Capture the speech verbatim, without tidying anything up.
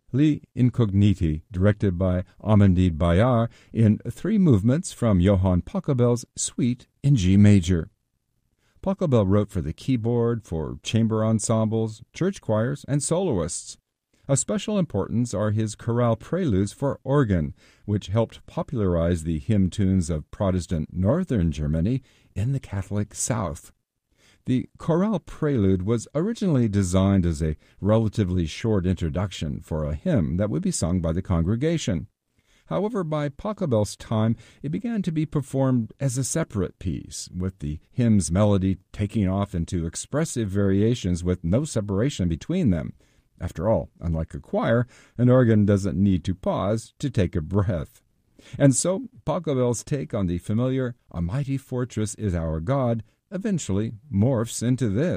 L'Incogniti, directed by Amandine Bayard, in three movements from Johann Pachelbel's Suite in G major. Pachelbel wrote for the keyboard, for chamber ensembles, church choirs, and soloists. Of special importance are his chorale preludes for organ, which helped popularize the hymn tunes of Protestant northern Germany in the Catholic South. The chorale prelude was originally designed as a relatively short introduction for a hymn that would be sung by the congregation. However, by Pachelbel's time, it began to be performed as a separate piece, with the hymn's melody taking off into expressive variations with no separation between them. After all, unlike a choir, an organ doesn't need to pause to take a breath. And so, Pachelbel's take on the familiar "A Mighty Fortress is Our God" eventually morphs into this.